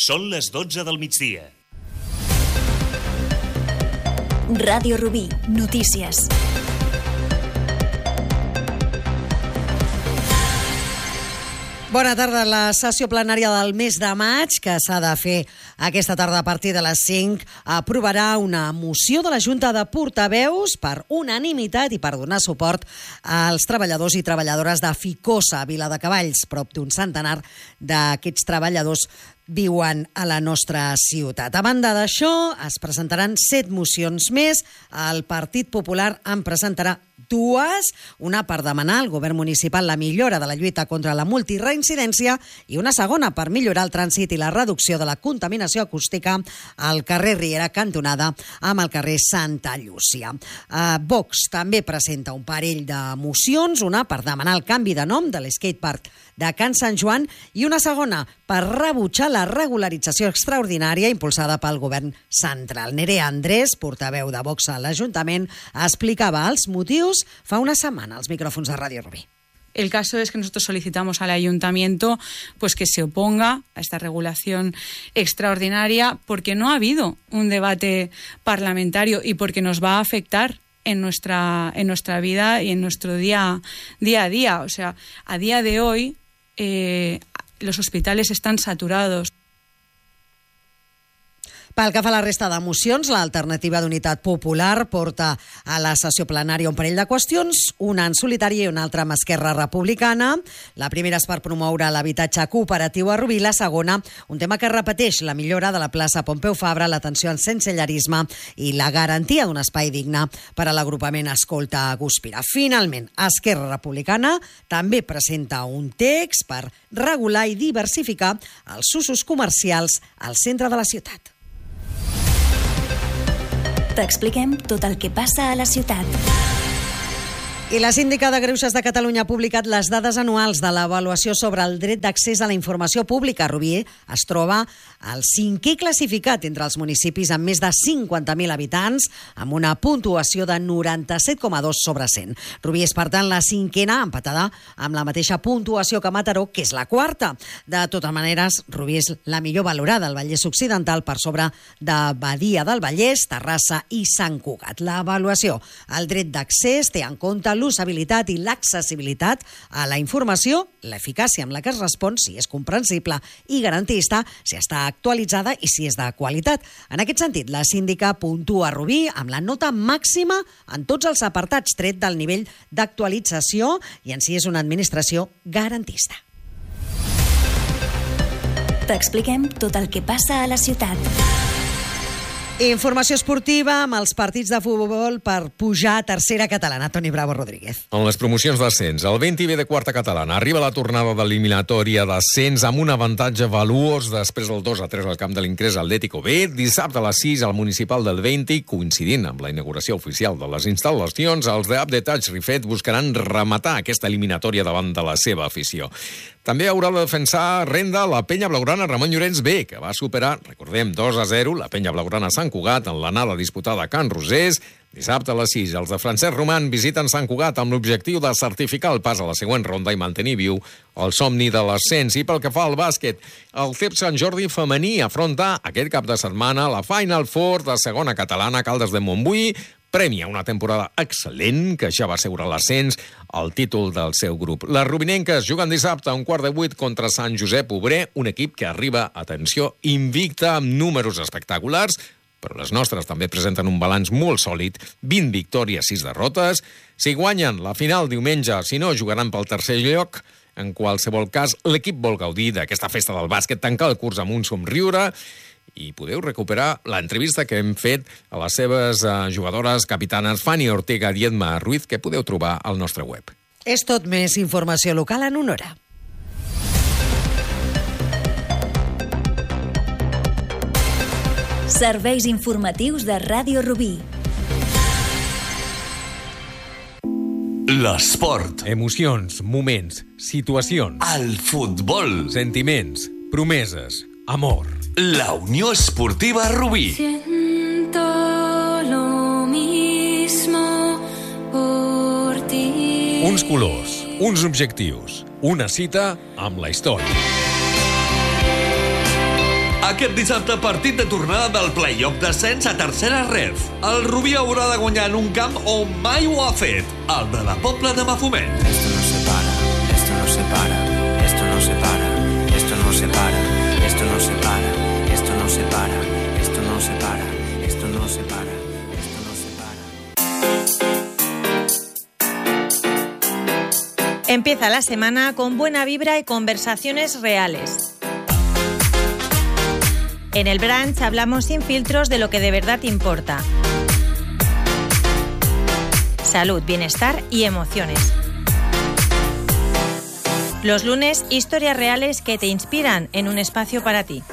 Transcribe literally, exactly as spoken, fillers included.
Són les dotze del migdia. Ràdio Rubí, notícies. Bona tarda. La sessió plenària del mes de maig, que s'ha de fer aquesta tarda a partir de les cinc, aprovarà una moció de la Junta de Portaveus per unanimitat i per donar suport als treballadors i treballadores de Ficosa, Viladecavalls. Prop d'un centenar d'aquests treballadors viuen a la nostra ciutat. A banda d'això, es presentaran set mocions més. El Partit Popular en presentarà dues, una per demanar al govern municipal la millora de la lluita contra la multireincidència i una segona per millorar el trànsit i la reducció de la contaminació acústica al carrer Riera cantonada amb el carrer Santa Llúcia. Uh, Vox també presenta un parell de mocions, una per demanar el canvi de nom de l'skatepark de Can Sant Joan i una segona per rebutjar la regularització extraordinària impulsada pel govern central. Nerea Andrés, portaveu de Vox a l'Ajuntament, explicava els motius fa una semana als micrófonos de Radio Rubí. El caso es que nosotros solicitamos al Ayuntamiento pues que se oponga a esta regulación extraordinaria porque no ha habido un debate parlamentario y porque nos va a afectar en nuestra, en nuestra vida y en nuestro día, día a día. O sea, a día de hoy eh, los hospitales están saturados. Pel que fa a la resta de mocions, l'Alternativa d'Unitat Popular porta a la sessió plenària un parell de qüestions, una en solitari i una altra amb Esquerra Republicana. La primera és per promoure l'habitatge cooperatiu a Rubí, la segona, un tema que repeteix, la millora de la plaça Pompeu Fabra, l'atenció al sensellarisme i la garantia d'un espai digne per a l'agrupament Escolta Guspira. Finalment, Esquerra Republicana també presenta un text per regular i diversificar els usos comercials al centre de la ciutat. T'expliquem tot el que passa a la ciutat. I la síndica de Greuges de Catalunya ha publicat les dades anuals de l'avaluació sobre el dret d'accés a la informació pública. Rubí es troba al cinquè classificat entre els municipis amb més de cinquanta mil habitants, amb una puntuació de noranta-set coma dos sobre cent. Rubí és, per tant, la cinquena, empatada amb la mateixa puntuació que Mataró, que és la quarta. De totes maneres, Rubí és la millor valorada al Vallès Occidental per sobre de Badia del Vallès, Terrassa i Sant Cugat. L'avaluació al dret d'accés té en compte l'usabilitat i l'accessibilitat a la informació, l'eficàcia amb la que es respon, si és comprensible i garantista, si està actualitzada i si és de qualitat. En aquest sentit, la síndica puntua Rubí amb la nota màxima en tots els apartats, tret del nivell d'actualització, i en si és una administració garantista. T'expliquem tot el que passa a la ciutat. Informació esportiva amb els partits de futbol per pujar a tercera catalana. Toni Bravo Rodríguez. En les promocions d'ascens, el Venti B de quarta catalana arriba a la tornada de l'eliminatòria d'ascens amb un avantatge valuós després del dos a tres al camp de l'Incrés Atlético B. Dissabte a les sis al municipal del Venti, coincidint amb la inauguració oficial de les instal·lacions, els de Abde Touch Rifet buscaran rematar aquesta eliminatòria davant de la seva afició. També haurà de defensar renda la penya blaugrana Ramon Llorenç B, que va superar, recordem, dos a zero, la penya blaugrana Sant Cugat en l'anada disputada a Can Rosés. Dissabte a les sis, els de Francesc Roman visiten Sant Cugat amb l'objectiu de certificar el pas a la següent ronda i mantenir viu el somni de l'ascens. I pel que fa al bàsquet, el C E P Sant Jordi femení afronta aquest cap de setmana la Final Four de segona catalana Caldes de Montbui, premi a una temporada excel·lent que ja va assegurar l'ascens al títol del seu grup. Les rubinenques juguen dissabte a un quart de vuit contra Sant Josep Obrer, un equip que arriba, atenció, invicta amb números espectaculars, però les nostres també presenten un balanç molt sòlid, vint victòries, sis derrotes. Si guanyen la final diumenge, si no, jugaran pel tercer lloc. En qualsevol cas, l'equip vol gaudir d'aquesta festa del bàsquet, tancar el curs amb un somriure, i podeu recuperar l'entrevista que hem fet a les seves uh, jugadores capitanes Fanny Ortega i Edma Ruiz, que podeu trobar al nostre web. És tot més informació local en una hora. Serveis informatius de Ràdio Rubí. L'esport. Emocions, moments, situacions. El futbol. Sentiments, promeses, amor. La Unió Esportiva Rubí. Siento lo mismo por ti. Uns colors, uns objectius, una cita amb la història. Aquest dissabte, partit de tornada del play-off d'ascens a tercera ref. El Rubí haurà de guanyar en un camp on mai ho ha fet, el de la Pobla de Mafumet. Esto no se para, esto no se para, esto no se para, esto no se para, esto no se para, esto no se para, esto no se para, esto no se para, esto no se para. Empieza la semana con buena vibra y conversaciones reales. En el brunch hablamos sin filtros de lo que de verdad importa. Salud, bienestar y emociones. Los lunes, historias reales que te inspiran en un espacio para ti.